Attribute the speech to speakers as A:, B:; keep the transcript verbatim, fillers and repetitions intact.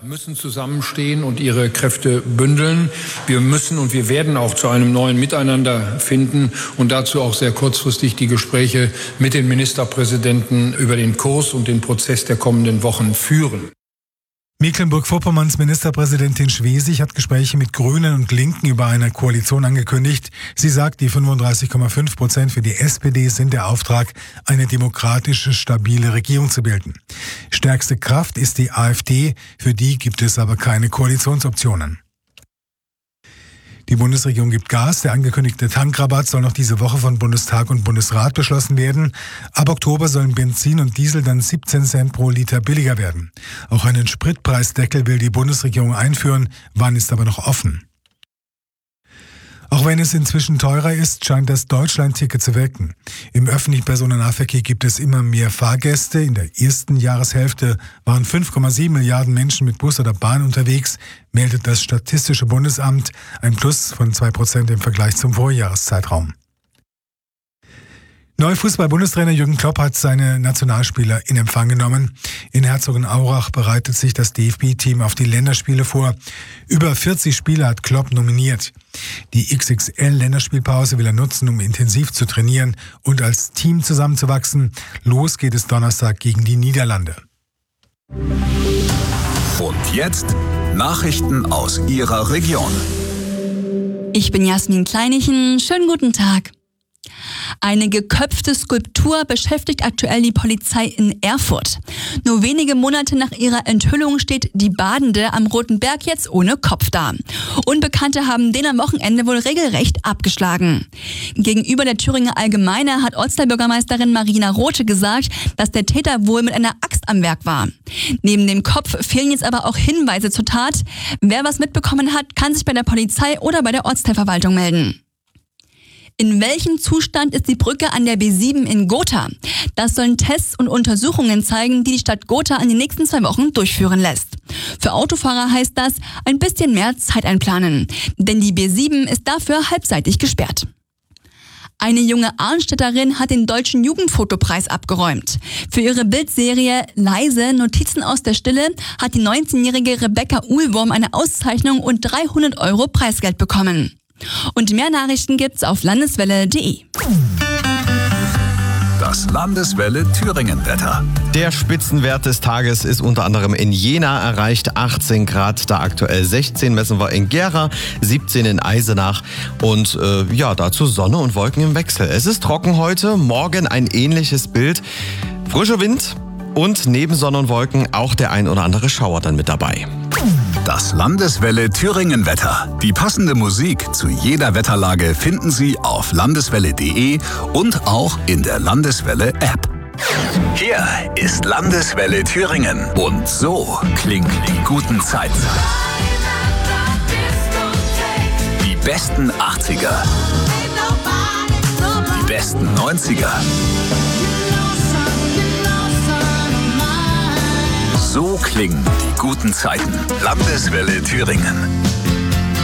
A: müssen zusammenstehen und ihre Kräfte bündeln. Wir müssen und wir werden auch zu einem neuen Miteinander finden und dazu auch sehr kurzfristig die Gespräche mit den Ministerpräsidenten über den Kurs und den Prozess der kommenden Wochen führen.
B: Mecklenburg-Vorpommerns Ministerpräsidentin Schwesig hat Gespräche mit Grünen und Linken über eine Koalition angekündigt. Sie sagt, die fünfunddreißig Komma fünf Prozent für die S P D sind der Auftrag, eine demokratische, stabile Regierung zu bilden. Stärkste Kraft ist die AfD, für die gibt es aber keine Koalitionsoptionen. Die Bundesregierung gibt Gas. Der angekündigte Tankrabatt soll noch diese Woche von Bundestag und Bundesrat beschlossen werden. Ab Oktober sollen Benzin und Diesel dann siebzehn Cent pro Liter billiger werden. Auch einen Spritpreisdeckel will die Bundesregierung einführen. Wann ist aber noch offen. Auch wenn es inzwischen teurer ist, scheint das Deutschland-Ticket zu wirken. Im öffentlichen Personennahverkehr gibt es immer mehr Fahrgäste. In der ersten Jahreshälfte waren fünf Komma sieben Milliarden Menschen mit Bus oder Bahn unterwegs, meldet das Statistische Bundesamt, ein Plus von zwei Prozent im Vergleich zum Vorjahreszeitraum. Neuer Fußball-Bundestrainer Jürgen Klopp hat seine Nationalspieler in Empfang genommen. In Herzogenaurach bereitet sich das D F B-Team auf die Länderspiele vor. Über vierzig Spieler hat Klopp nominiert. Die X X L-Länderspielpause will er nutzen, um intensiv zu trainieren und als Team zusammenzuwachsen. Los geht es Donnerstag gegen die Niederlande.
C: Und jetzt Nachrichten aus Ihrer Region.
D: Ich bin Jasmin Kleinichen. Schönen guten Tag. Eine geköpfte Skulptur beschäftigt aktuell die Polizei in Erfurt. Nur wenige Monate nach ihrer Enthüllung steht die Badende am Roten Berg jetzt ohne Kopf da. Unbekannte haben den am Wochenende wohl regelrecht abgeschlagen. Gegenüber der Thüringer Allgemeine hat Ortsteilbürgermeisterin Marina Rothe gesagt, dass der Täter wohl mit einer Axt am Werk war. Neben dem Kopf fehlen jetzt aber auch Hinweise zur Tat. Wer was mitbekommen hat, kann sich bei der Polizei oder bei der Ortsteilverwaltung melden. In welchem Zustand ist die Brücke an der B sieben in Gotha? Das sollen Tests und Untersuchungen zeigen, die die Stadt Gotha in den nächsten zwei Wochen durchführen lässt. Für Autofahrer heißt das, ein bisschen mehr Zeit einplanen. Denn die B sieben ist dafür halbseitig gesperrt. Eine junge Arnstädterin hat den Deutschen Jugendfotopreis abgeräumt. Für ihre Bildserie Leise, Notizen aus der Stille hat die neunzehnjährige Rebecca Uhlwurm eine Auszeichnung und dreihundert Euro Preisgeld bekommen. Und mehr Nachrichten gibt's auf landeswelle punkt de.
C: Das Landeswelle Thüringen-Wetter.
E: Der Spitzenwert des Tages ist unter anderem in Jena erreicht, achtzehn Grad, da aktuell sechzehn messen wir in Gera, siebzehn in Eisenach und äh, ja, dazu Sonne und Wolken im Wechsel. Es ist trocken heute, morgen ein ähnliches Bild, frischer Wind und neben Sonne und Wolken auch der ein oder andere Schauer dann mit dabei.
C: Das Landeswelle Thüringen-Wetter. Die passende Musik zu jeder Wetterlage finden Sie auf landeswelle punkt de und auch in der Landeswelle-App. Hier ist Landeswelle Thüringen. Und so klingt die guten Zeiten. Die besten achtziger. Die besten neunziger. So klingen die guten Zeiten. Landeswelle Thüringen.